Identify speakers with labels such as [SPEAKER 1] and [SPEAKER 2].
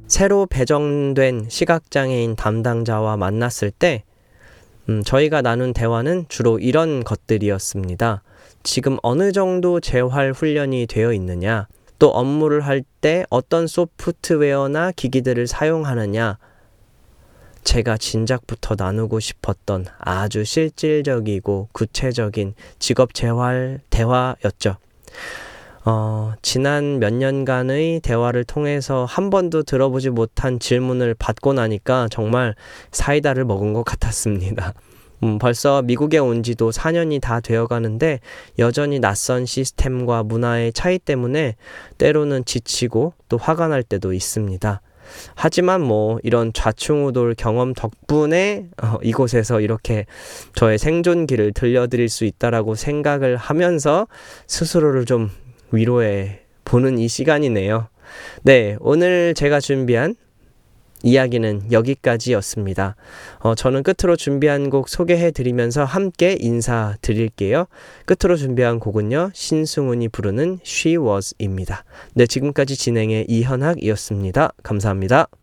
[SPEAKER 1] 새로 배정된 시각장애인 담당자와 만났을 때 저희가 나눈 대화는 주로 이런 것들이었습니다. 지금 어느 정도 재활 훈련이 되어 있느냐, 또 업무를 할 때 어떤 소프트웨어나 기기들을 사용하느냐, 제가 진작부터 나누고 싶었던 아주 실질적이고 구체적인 직업 재활 대화였죠. 지난 몇 년간의 대화를 통해서 한 번도 들어보지 못한 질문을 받고 나니까 정말 사이다를 먹은 것 같았습니다. 벌써 미국에 온 지도 4년이 다 되어 가는데 여전히 낯선 시스템과 문화의 차이 때문에 때로는 지치고 또 화가 날 때도 있습니다. 하지만 이런 좌충우돌 경험 덕분에 이곳에서 이렇게 저의 생존기를 들려드릴 수 있다라고 생각을 하면서 스스로를 좀 위로해 보는 이 시간이네요. 네, 오늘 제가 준비한 이야기는 여기까지였습니다. 저는 끝으로 준비한 곡 소개해드리면서 함께 인사드릴게요. 끝으로 준비한 곡은요, 신승훈이 부르는 She Was입니다. 네, 지금까지 진행의 이현학이었습니다. 감사합니다.